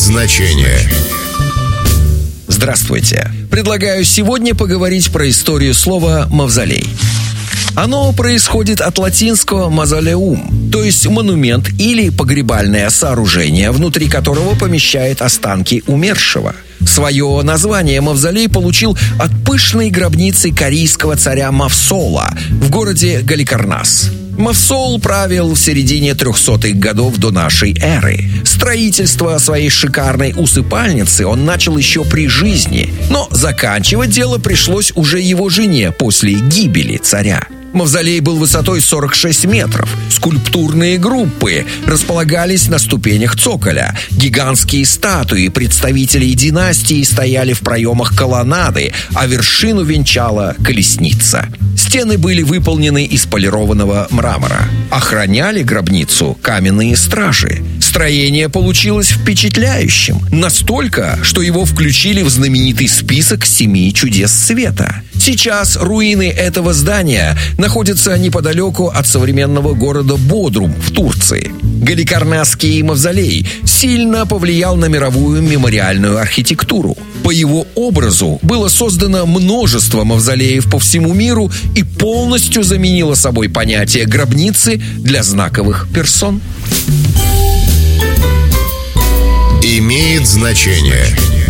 значение. Здравствуйте. Предлагаю сегодня поговорить про историю слова «мавзолей». Оно происходит от латинского «mausoleum», то есть монумент или погребальное сооружение, внутри которого помещают останки умершего. Свое название мавзолей получил от пышной гробницы корейского царя Мавсола в городе Галикарнас. Мавсол правил в середине 300-х годов до нашей эры. Строительство своей шикарной усыпальницы он начал еще при жизни, но заканчивать дело пришлось уже его жене после гибели царя. Мавзолей был высотой 46 метров. Скульптурные группы располагались на ступенях цоколя. Гигантские статуи представителей династии стояли в проемах колоннады, а вершину венчала колесница. Стены были выполнены из полированного мрамора. Охраняли гробницу каменные стражи. Строение получилось впечатляющим. Настолько, что его включили в знаменитый список 7 чудес света. Сейчас руины этого здания находятся неподалеку от современного города Бодрум в Турции. Галикарнасский мавзолей сильно повлиял на мировую мемориальную архитектуру. По его образу было создано множество мавзолеев по всему миру и полностью заменило собой понятие гробницы для знаковых персон. Имеет значение.